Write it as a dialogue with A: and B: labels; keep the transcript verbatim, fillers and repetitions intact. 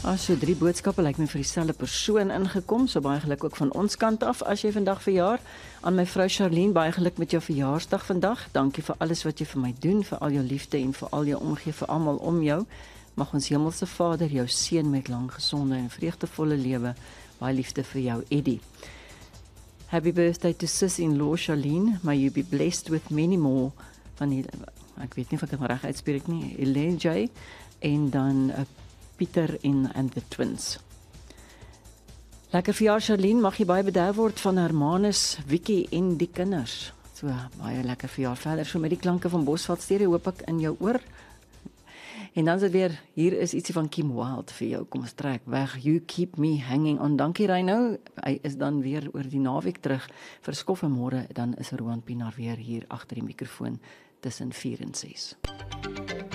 A: As so drie boodskappe lyk my vir dieselfde persoon ingekom, so baie geluk ook van ons kant af as jy vandag verjaar. Aan my vrou Charlene, baie geluk met jou verjaarsdag vandag. Dankie vir alles wat jy vir my doen, vir al jou liefde en vir al jou omgee vir almal om jou. Mag ons Hemelse Vader jou seën met lang gesonde en vreugdevolle lewe. Baie liefde vir jou, Eddie. Happy birthday to sis-in-law Charlene. May you be blessed with many more. Van die, ek weet nie of ek het reg uitspreek nie. Elaine J. En dan uh, Pieter en and the twins. Lekker verjaar Charlene, mag jy baie bederf word van Hermanus, Vicky en die kinders. So baie lekker verjaar verder, so met die klanke van Bosveld stereo hoop ek in jou oor. En dan is dit weer, hier is ietsie van Kim Wilde vir jou, kom ons trek weg, You Keep Me Hanging On. Dankie Reino, hy is dan weer oor die naweek terug, vir skof en môre, dan is Roan Pinaar weer hier agter die mikrofoon, tussen vier en ses.